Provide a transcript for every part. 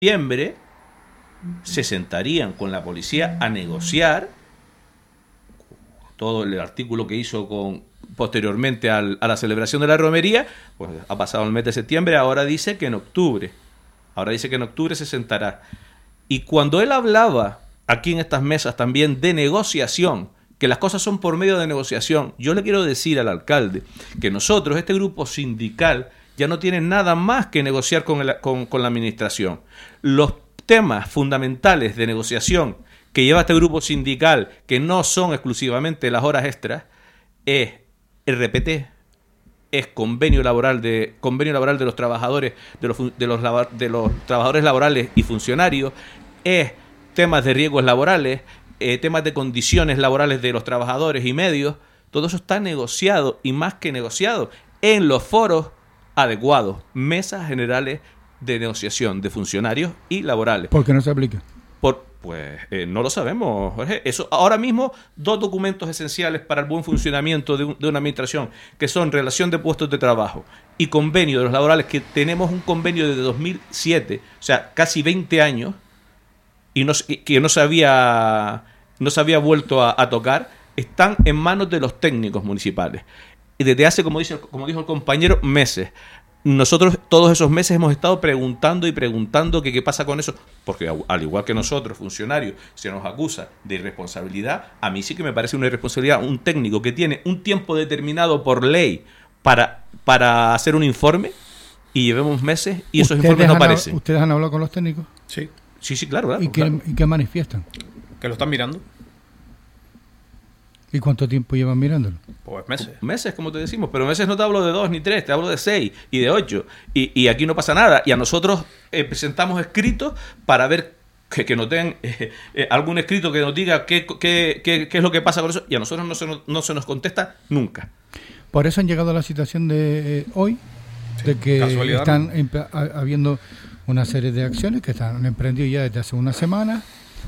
septiembre se sentarían con la policía a negociar todo el artículo que hizo posteriormente a la celebración de la romería. Pues ha pasado el mes de septiembre, ahora dice que en octubre se sentará. Y cuando él hablaba aquí en estas mesas también de negociación, que las cosas son por medio de negociación, yo le quiero decir al alcalde que nosotros, este grupo sindical, ya no tiene nada más que negociar con la administración. Los temas fundamentales de negociación que lleva este grupo sindical, que no son exclusivamente las horas extras, es RPT, es convenio laboral de los trabajadores, de los trabajadores laborales y funcionarios, es temas de riesgos laborales, temas de condiciones laborales de los trabajadores y medios. Todo eso está negociado, y más que negociado, en los foros adecuados, mesas generales de negociación de funcionarios y laborales. ¿Por qué no se aplica? No lo sabemos, Jorge. Eso, ahora mismo, dos documentos esenciales para el buen funcionamiento de una administración, que son relación de puestos de trabajo y convenio de los laborales, que tenemos un convenio desde 2007, o sea, casi 20 años, y que no se había vuelto a tocar, están en manos de los técnicos municipales. Y desde hace, como dijo el compañero, meses. Nosotros todos esos meses hemos estado preguntando que qué pasa con eso, porque al igual que nosotros, funcionarios, se nos acusa de irresponsabilidad. A mí sí que me parece una irresponsabilidad un técnico que tiene un tiempo determinado por ley para hacer un informe, y llevemos meses y esos informes no aparecen. ¿Ustedes han hablado con los técnicos? Sí. Sí, claro. ¿Y qué manifiestan? Que lo están mirando. ¿Y cuánto tiempo llevan mirándolo? Pues meses. Meses, como te decimos, pero meses no te hablo de 2 ni 3, te hablo de 6 y de 8. Y aquí no pasa nada. Y a nosotros presentamos escritos para ver que nos den algún escrito que nos diga qué es lo que pasa con eso. Y a nosotros no se nos contesta nunca. Por eso han llegado a la situación de hoy, de que están habiendo una serie de acciones que están emprendidas ya desde hace una semana,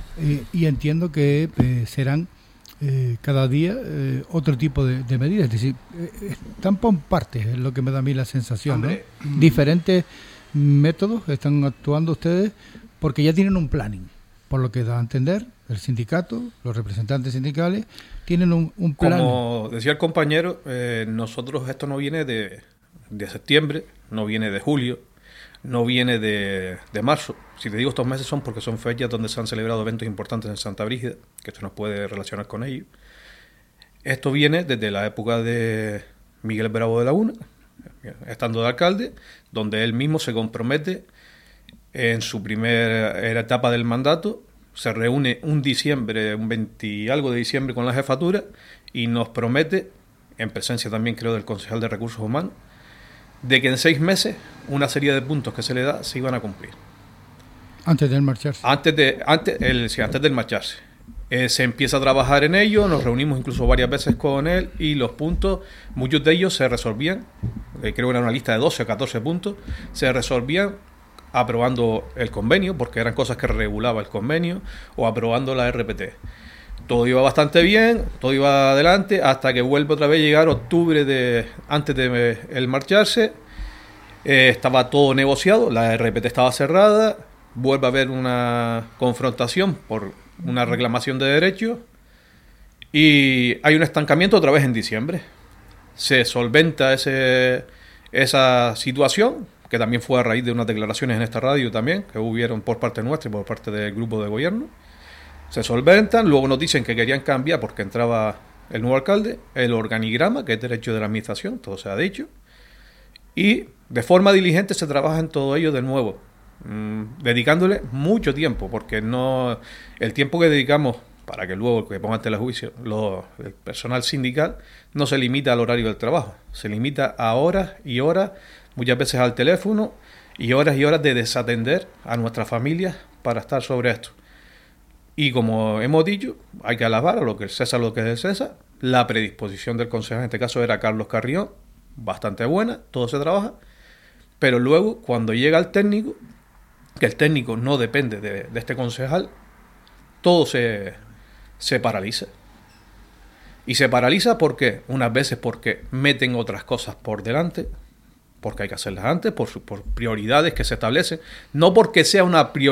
y entiendo que serán cada día otro tipo de medidas. Es decir, están por partes, es lo que me da a mí la sensación, ¿no? Diferentes métodos están actuando ustedes porque ya tienen un planning, por lo que da a entender el sindicato, los representantes sindicales tienen un plan. Como decía el compañero, nosotros esto no viene de septiembre, no viene de julio, no viene de marzo. Si te digo estos meses son porque son fechas donde se han celebrado eventos importantes en Santa Brígida, que esto nos puede relacionar con ello. Esto viene desde la época de Miguel Bravo de Laguna, estando de alcalde, donde él mismo se compromete en su primera etapa del mandato, se reúne un 20 y algo de diciembre con la jefatura y nos promete, en presencia también creo del concejal de Recursos Humanos, de que en 6 meses una serie de puntos que se le da se iban a cumplir. Antes del marcharse. Antes del marcharse. Se empieza a trabajar en ello, nos reunimos incluso varias veces con él, y los puntos, muchos de ellos se resolvían, creo que era una lista de 12 o 14 puntos, se resolvían aprobando el convenio, porque eran cosas que regulaba el convenio, o aprobando la RPT. Todo iba bastante bien, todo iba adelante, hasta que vuelve otra vez a llegar octubre antes de el marcharse. Estaba todo negociado, la RPT estaba cerrada, vuelve a haber una confrontación por una reclamación de derechos, y hay un estancamiento otra vez en diciembre. Se solventa esa situación, que también fue a raíz de unas declaraciones en esta radio también, que hubieron por parte nuestra y por parte del grupo de gobierno. Se solventan, luego nos dicen que querían cambiar porque entraba el nuevo alcalde, el organigrama, que es derecho de la administración, todo se ha dicho, y de forma diligente se trabaja en todo ello de nuevo, dedicándole mucho tiempo, porque el tiempo que dedicamos para que luego que ponga ante el juicio el personal sindical no se limita al horario del trabajo, se limita a horas y horas, muchas veces al teléfono, y horas de desatender a nuestras familias para estar sobre esto. Y como hemos dicho, hay que alabar a lo que es el César, la predisposición del concejal, en este caso era Carlos Carrión, bastante buena, todo se trabaja, pero luego cuando llega el técnico, que el técnico no depende de este concejal, todo se paraliza. Y se paraliza porque unas veces porque meten otras cosas por delante, porque hay que hacerlas antes, por prioridades que se establecen, no porque sea una prioridad